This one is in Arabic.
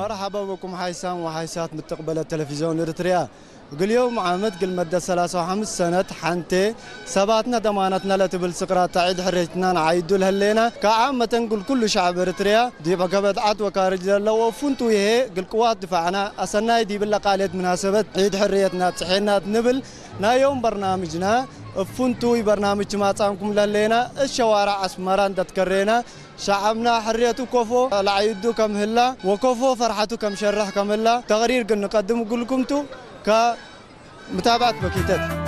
مرحبا بكم حيسان وحيسات مستقبل التلفزيون الإريتريا. قل يوم عامد قل مدة 35 سنة حنتي سباتنا ضمانتنا لا تبل سقراط تعيد حريتنا نعيدوا لهاللينا كعامة نقول كل شعب إريتريا دي بقبض عد وكارج لو وفنتوا هي قل قوات دفاعنا أصلنا دي بالله قالت مناسبة عيد حريتنا تحينا نبل نا يوم برنامجنا فنتوا برنامج ما تعمكم لهاللينا الشوارع أسمران تتكرينا شعبنا حريته كوفو العيدو كم هلا وكوفو فرحته كم شرح كم هلا تغرير قل نقدم قل لكم تو كمتابعة بكيتات.